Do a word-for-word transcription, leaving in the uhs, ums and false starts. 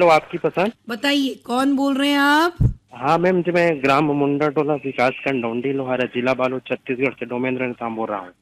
लो आपकी पसंद। बताइए कौन बोल रहे हैं आप? हाँ मैम जी, मैं ग्राम मुंडा टोला विकास खंड डोंडी लोहारा जिला बालोद छत्तीसगढ़ से डोमेंद्र नेताम बोल रहा हूँ।